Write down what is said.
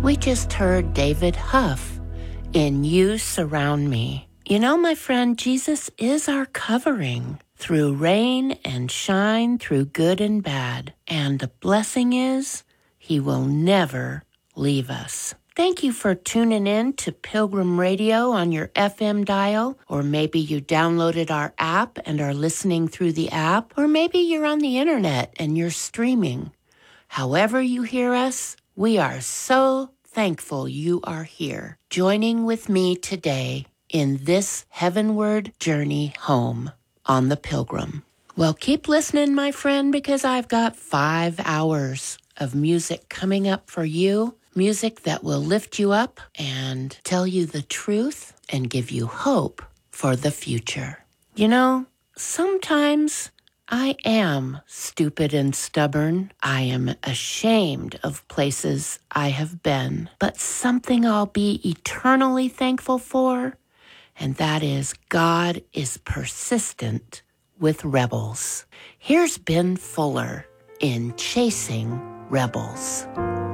We just heard David Huff in You Surround Me. You know, my friend, Jesus is our covering through rain and shine, through good and bad. And the blessing is, he will never leave us. Thank you for tuning in to Pilgrim Radio on your FM dial, or maybe you downloaded our app and are listening through the app, or maybe you're on the internet and you're streaming. However you hear us, we are so thankful you are here, joining with me today in this heavenward journey home on the Pilgrim. Well, keep listening, my friend, because I've got 5 hours of music coming up for you, music that will lift you up and tell you the truth and give you hope for the future. You know, sometimes I am stupid and stubborn. I am ashamed of places I have been, but something I'll be eternally thankful for, and that is God is persistent with rebels. Here's Ben Fuller in Chasing Rebels.